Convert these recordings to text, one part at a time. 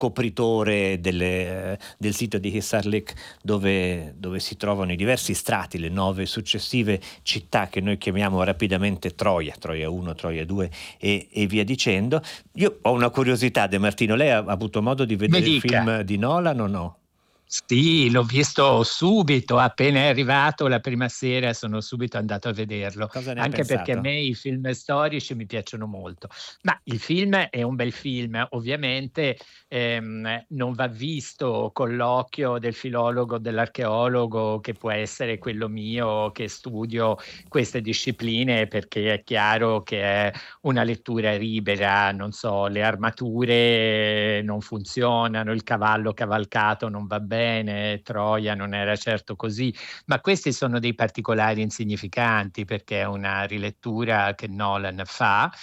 copritore del sito di Hisarlik dove si trovano i diversi strati, le 9 successive città che noi chiamiamo rapidamente Troia 1, Troia 2 e via dicendo. Io ho una curiosità, De Martino, lei ha avuto modo di Mi vedere il dica. film di Nolan o no? Sì, l'ho visto subito, appena è arrivato la prima sera sono subito andato a vederlo, Cosa ne ha anche perché a pensato? me i film storici mi piacciono molto. Ma il film è un bel film, ovviamente non va visto con l'occhio del filologo, dell'archeologo, che può essere quello mio che studio queste discipline, perché è chiaro che è una lettura libera, non so, le armature non funzionano, il cavallo cavalcato non va bene, Troia non era certo così, ma questi sono dei particolari insignificanti perché è una rilettura che Nolan fa.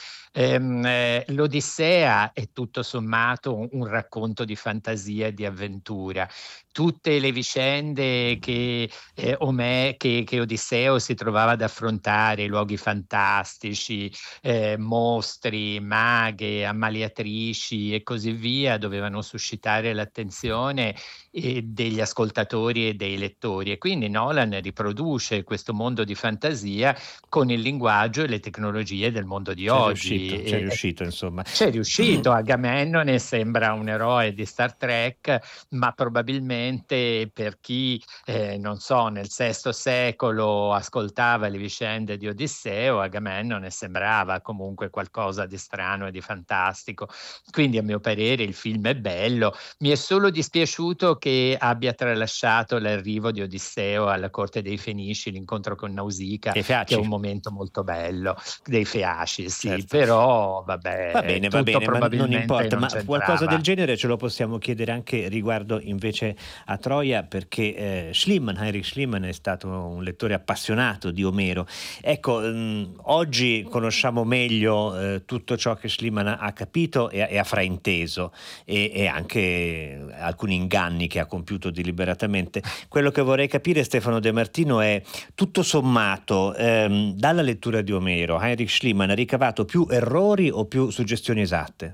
L'Odissea è tutto sommato un racconto di fantasia e di avventura. Tutte le vicende che Odisseo si trovava ad affrontare, i luoghi fantastici, mostri, maghe, ammaliatrici e così via, dovevano suscitare l'attenzione degli ascoltatori e dei lettori. E quindi Nolan riproduce questo mondo di fantasia con il linguaggio e le tecnologie del mondo di oggi. C'è riuscito, insomma. C'è riuscito. Agamennone sembra un eroe di Star Trek, ma probabilmente per chi, non so, nel VI secolo ascoltava le vicende di Odisseo, Agamennone sembrava comunque qualcosa di strano e di fantastico. Quindi, a mio parere, il film è bello. Mi è solo dispiaciuto che abbia tralasciato l'arrivo di Odisseo alla corte dei Fenici, l'incontro con Nausicaa, Che che è Feaci. un momento molto bello, dei Feaci, sì, Certo. però Va vabbè, bene, tutto ma non probabilmente importa, non ma qualcosa del c'entrava. genere ce lo possiamo chiedere anche riguardo invece a Troia, perché Heinrich Schliemann è stato un lettore appassionato di Omero. Ecco, oggi conosciamo meglio tutto ciò che Schliemann ha capito e ha frainteso e anche alcuni inganni che ha compiuto deliberatamente. Quello che vorrei capire, Stefano De Martino, è tutto sommato dalla lettura di Omero Heinrich Schliemann ha ricavato più errori o più suggestioni esatte?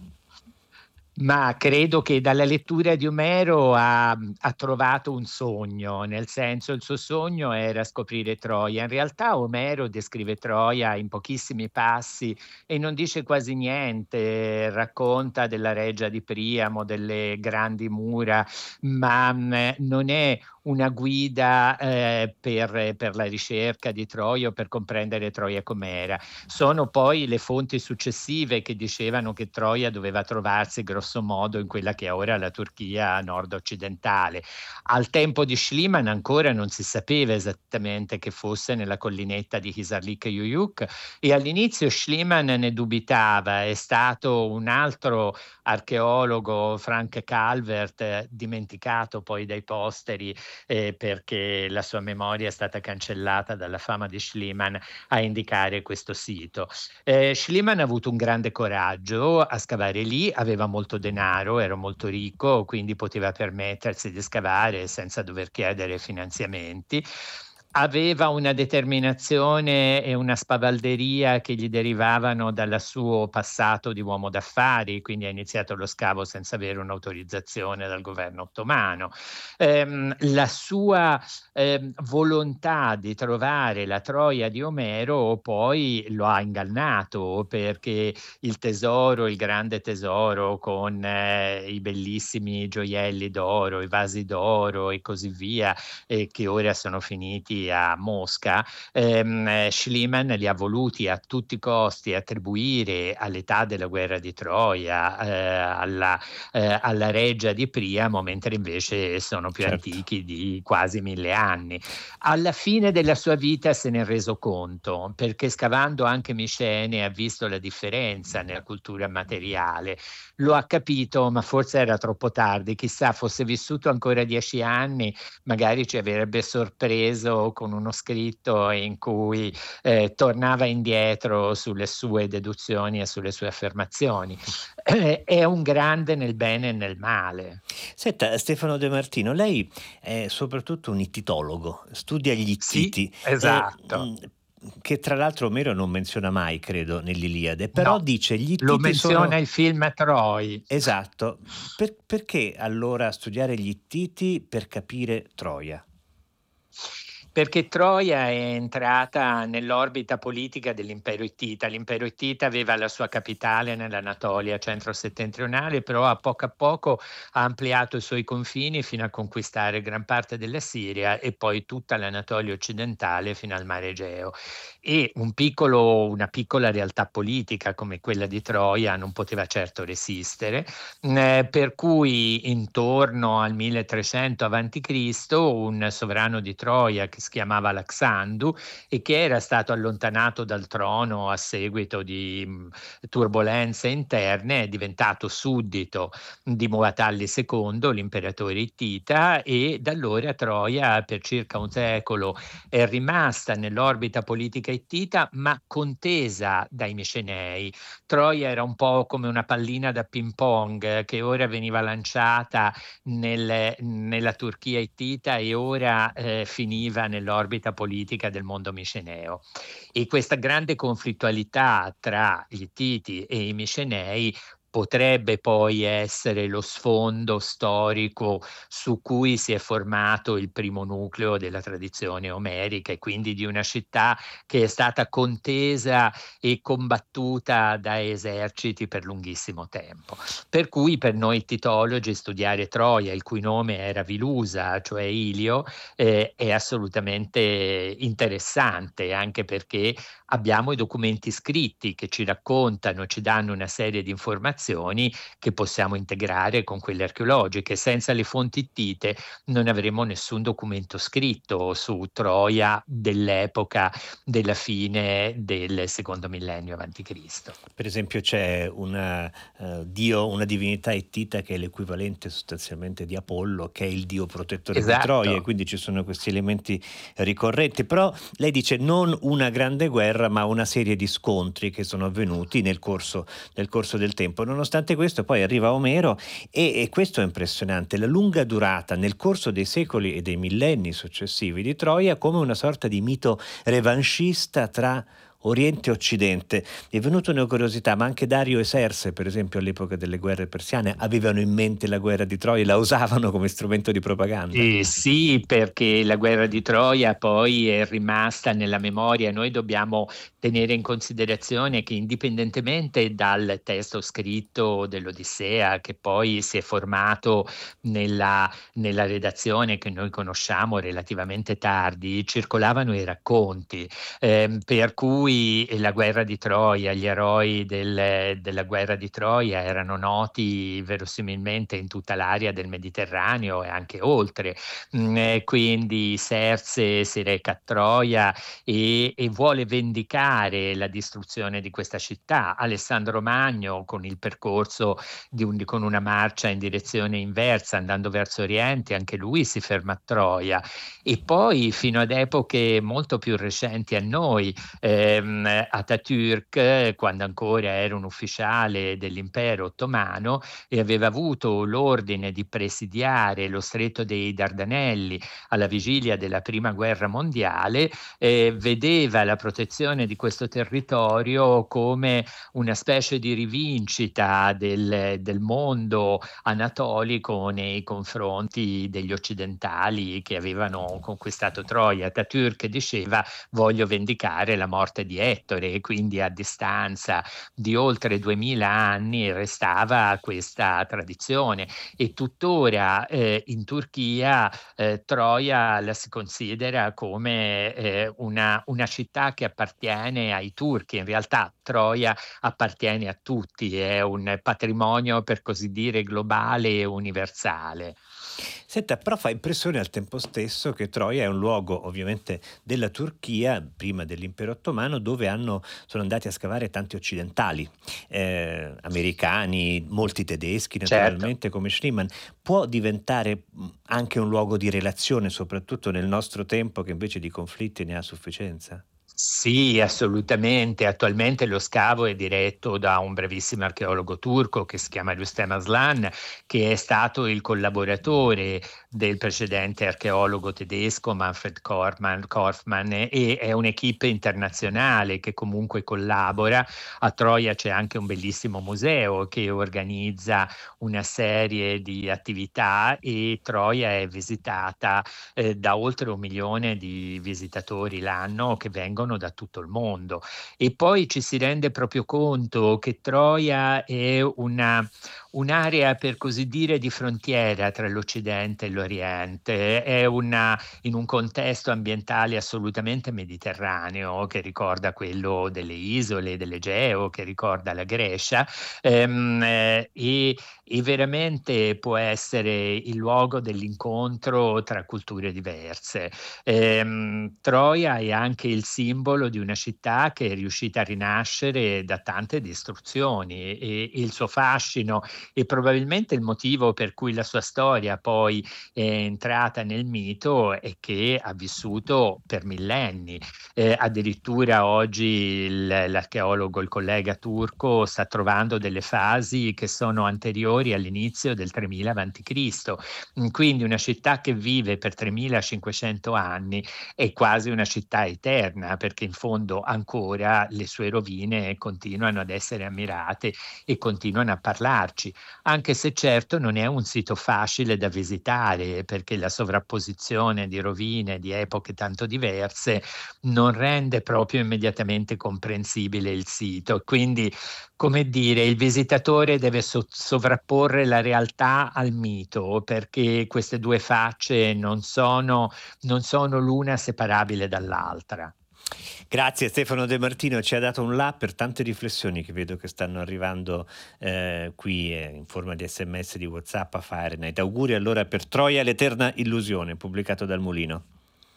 Ma credo che dalla lettura di Omero ha trovato un sogno, nel senso il suo sogno era scoprire Troia. In realtà Omero descrive Troia in pochissimi passi e non dice quasi niente, racconta della reggia di Priamo, delle grandi mura, ma non è una guida per la ricerca di Troia o per comprendere Troia com'era. Sono poi le fonti successive che dicevano che Troia doveva trovarsi grosso modo in quella che è ora la Turchia nord-occidentale. Al tempo di Schliemann ancora non si sapeva esattamente che fosse nella collinetta di Hisarlik Yuyuk e all'inizio Schliemann ne dubitava. È stato un altro archeologo, Frank Calvert, dimenticato poi dai posteri perché la sua memoria è stata cancellata dalla fama di Schliemann, a indicare questo sito. Schliemann ha avuto un grande coraggio a scavare lì, aveva molto denaro, era molto ricco, quindi poteva permettersi di scavare senza dover chiedere finanziamenti. Aveva una determinazione e una spavalderia che gli derivavano dal suo passato di uomo d'affari, quindi ha iniziato lo scavo senza avere un'autorizzazione dal governo ottomano. La sua volontà di trovare la Troia di Omero poi lo ha ingannato, perché il tesoro, il grande tesoro con i bellissimi gioielli d'oro, i vasi d'oro e così via, che ora sono finiti a Mosca, Schliemann li ha voluti a tutti i costi attribuire all'età della guerra di Troia, alla reggia di Priamo, mentre invece sono più Certo. antichi di quasi 1000 anni. Alla fine della sua vita se ne è reso conto, perché scavando anche Micene ha visto la differenza nella cultura materiale. Lo ha capito, ma forse era troppo tardi. Chissà, fosse vissuto ancora 10 anni, magari ci avrebbe sorpreso con uno scritto in cui tornava indietro sulle sue deduzioni e sulle sue affermazioni. È un grande nel bene e nel male. Senta, Stefano De Martino, lei è soprattutto un ittitologo, studia gli Sì, Ittiti. esatto. che tra l'altro Omero non menziona mai, credo, nell'Iliade, però No, dice gli lo Ittiti menziona sono... il film Troy. Esatto. Perché allora studiare gli Ittiti per capire Troia? Perché Troia è entrata nell'orbita politica dell'impero Ittita. L'impero Ittita aveva la sua capitale nell'Anatolia centro-settentrionale, però a poco ha ampliato i suoi confini fino a conquistare gran parte della Siria e poi tutta l'Anatolia occidentale fino al mare Egeo. E una piccola realtà politica come quella di Troia non poteva certo resistere, per cui intorno al 1300 a.C. un sovrano di Troia che si chiamava Alexandru e che era stato allontanato dal trono a seguito di turbolenze interne, è diventato suddito di Muwatalli II, l'imperatore ittita, e da allora Troia per circa un secolo è rimasta nell'orbita politica ittita, ma contesa dai Micenei. Troia era un po' come una pallina da ping pong che ora veniva lanciata nella Turchia ittita e ora finiva nell'orbita politica del mondo miceneo. E questa grande conflittualità tra gli ittiti e i micenei potrebbe poi essere lo sfondo storico su cui si è formato il primo nucleo della tradizione omerica e quindi di una città che è stata contesa e combattuta da eserciti per lunghissimo tempo. Per cui per noi titologi studiare Troia, il cui nome era Vilusa, cioè Ilio, è assolutamente interessante, anche perché abbiamo i documenti scritti che ci raccontano, ci danno una serie di informazioni che possiamo integrare con quelle archeologiche. Senza le fonti ittite non avremo nessun documento scritto su Troia dell'epoca della fine del secondo millennio a.C. Per esempio c'è una divinità ittita che è l'equivalente sostanzialmente di Apollo, che è il dio protettore di Troia, e Esatto. quindi ci sono questi elementi ricorrenti. Però lei dice non una grande guerra, ma una serie di scontri che sono avvenuti nel corso del tempo. Nonostante questo poi arriva Omero e questo è impressionante, la lunga durata nel corso dei secoli e dei millenni successivi di Troia come una sorta di mito revanchista tra Oriente e Occidente. Mi è venuta una curiosità, ma anche Dario e Serse, per esempio, all'epoca delle guerre persiane, avevano in mente la guerra di Troia e la usavano come strumento di propaganda. Sì, perché la guerra di Troia poi è rimasta nella memoria. Noi dobbiamo tenere in considerazione che indipendentemente dal testo scritto dell'Odissea, che poi si è formato nella redazione che noi conosciamo relativamente tardi, circolavano i racconti, per cui la guerra di Troia, gli eroi della guerra di Troia erano noti verosimilmente in tutta l'area del Mediterraneo e anche oltre. Quindi Serse si reca a Troia e vuole vendicare la distruzione di questa città. Alessandro Magno, con il percorso con una marcia in direzione inversa, andando verso Oriente, anche lui si ferma a Troia. E poi, fino ad epoche molto più recenti a noi, Atatürk, quando ancora era un ufficiale dell'impero ottomano e aveva avuto l'ordine di presidiare lo stretto dei Dardanelli alla vigilia della prima guerra mondiale, vedeva la protezione di questo territorio come una specie di rivincita del mondo anatolico nei confronti degli occidentali che avevano conquistato Troia. Atatürk diceva: voglio vendicare la morte di Ettore, e quindi a distanza di oltre 2000 anni restava questa tradizione. E tuttora in Turchia Troia la si considera come una città che appartiene ai turchi. In realtà Troia appartiene a tutti, è un patrimonio per così dire globale e universale. Senta, però fa impressione al tempo stesso che Troia è un luogo ovviamente della Turchia, prima dell'impero ottomano, dove sono andati a scavare tanti occidentali, americani, molti tedeschi Certo. naturalmente come Schliemann. Può diventare anche un luogo di relazione, soprattutto nel nostro tempo che invece di conflitti ne ha a sufficienza? Sì, assolutamente. Attualmente lo scavo è diretto da un bravissimo archeologo turco che si chiama Rüstem Aslan, che è stato il collaboratore del precedente archeologo tedesco Manfred Korfmann, e è un'equipe internazionale che comunque collabora. A Troia c'è anche un bellissimo museo che organizza una serie di attività, e Troia è visitata da oltre 1 milione di visitatori l'anno che vengono da tutto il mondo. E poi ci si rende proprio conto che Troia è un'area, per così dire, di frontiera tra l'Occidente e l'Oriente. In un contesto ambientale assolutamente mediterraneo, che ricorda quello delle isole dell'Egeo, che ricorda la Grecia, e veramente può essere il luogo dell'incontro tra culture diverse. Troia è anche il simbolo di una città che è riuscita a rinascere da tante distruzioni, e il suo fascino, e probabilmente il motivo per cui la sua storia poi è entrata nel mito è che ha vissuto per millenni. Addirittura oggi l'archeologo, il collega turco, sta trovando delle fasi che sono anteriori all'inizio del 3000 a.C. Quindi una città che vive per 3500 anni è quasi una città eterna, perché in fondo ancora le sue rovine continuano ad essere ammirate e continuano a parlarci, anche se certo non è un sito facile da visitare, perché la sovrapposizione di rovine di epoche tanto diverse non rende proprio immediatamente comprensibile il sito. Quindi, come dire, il visitatore deve sovrapporre la realtà al mito, perché queste due facce non sono l'una separabile dall'altra. Grazie Stefano De Martino, ci ha dato un là per tante riflessioni che vedo che stanno arrivando qui in forma di SMS, di WhatsApp a Fahrenheit. Auguri allora per Troia l'eterna illusione, pubblicato dal Mulino.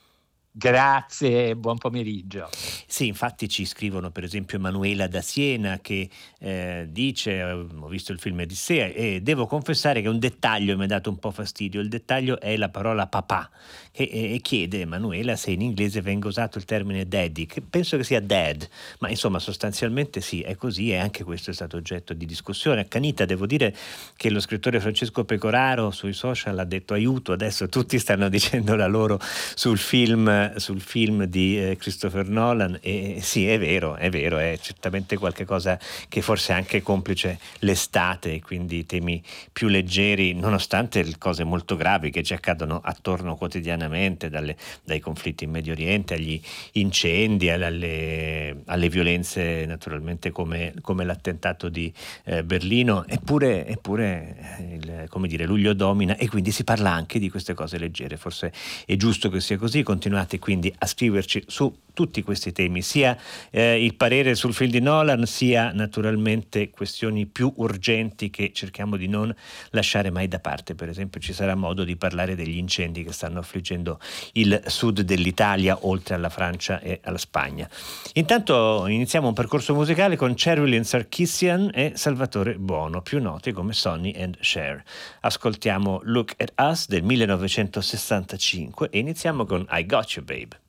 Grazie, buon pomeriggio. Sì, infatti ci scrivono per esempio Emanuela da Siena che dice, ho visto il film Odissea e devo confessare che un dettaglio mi ha dato un po' fastidio, il dettaglio è la parola papà, e chiede Emanuela se in inglese venga usato il termine daddy, che penso che sia dad, ma insomma sostanzialmente sì, è così, e anche questo è stato oggetto di discussione accanita. Devo dire che lo scrittore Francesco Pecoraro sui social ha detto aiuto, adesso tutti stanno dicendo la loro sul film di Christopher Nolan, e sì, è vero, è certamente qualche cosa che forse è anche complice l'estate, e quindi temi più leggeri, nonostante le cose molto gravi che ci accadono attorno quotidianamente, dai conflitti in Medio Oriente agli incendi, alle violenze naturalmente come l'attentato di Berlino, eppure come dire, luglio domina, e quindi si parla anche di queste cose leggere. Forse è giusto che sia così. Continuate quindi a scriverci su tutti questi temi, sia il parere sul film di Nolan, sia naturalmente questioni più urgenti che cerchiamo di non lasciare mai da parte. Per esempio ci sarà modo di parlare degli incendi che stanno affliggendo il sud dell'Italia, oltre alla Francia e alla Spagna. Intanto iniziamo un percorso musicale con Cherylin Sarkisian e Salvatore Buono, più noti come Sonny and Cher. Ascoltiamo Look at Us del 1965 e iniziamo con I Got You Babe.